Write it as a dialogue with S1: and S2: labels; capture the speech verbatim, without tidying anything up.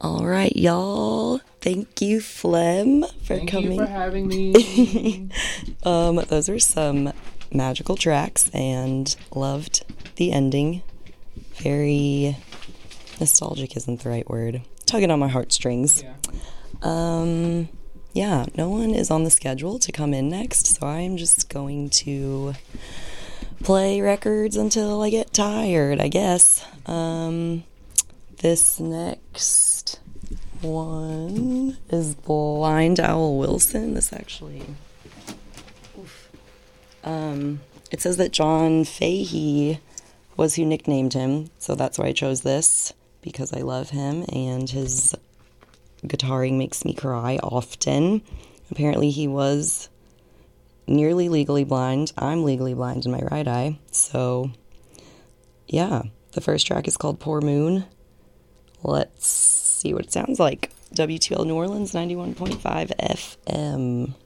S1: All right, y'all. Thank you, Phlegm, for
S2: Thank
S1: coming.
S2: Thank you for having me.
S1: um, those are some magical tracks, and loved the ending. Very nostalgic isn't the right word. Tugging on my heartstrings.
S2: Yeah.
S1: Um, yeah, no one is on the schedule to come in next, so I'm just going to play records until I get tired, I guess. Um, this next one is Blind Owl Wilson. This actually... Oof. Um, it says that John Fahey was who nicknamed him, so that's why I chose this, because I love him, and his guitaring makes me cry often. Apparently he was nearly legally blind. I'm legally blind in my right eye, so yeah. The first track is called Poor Moon. Let's see what it sounds like. W two L New Orleans, ninety-one point five F M.